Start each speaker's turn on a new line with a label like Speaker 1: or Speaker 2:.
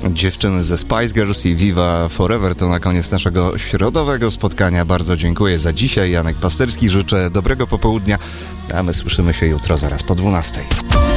Speaker 1: Dziewczyny ze Spice Girls i Viva Forever to na koniec naszego środowego spotkania. Bardzo dziękuję za dzisiaj. Janek Pasterski, życzę dobrego popołudnia, a my słyszymy się jutro zaraz po 12:00.